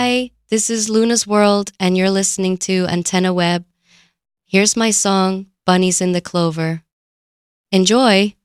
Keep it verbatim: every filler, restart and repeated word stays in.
Hi, this is Luna's World, and you're listening to Antenna Web. Here's my song, Bunnies in the Clover. Enjoy!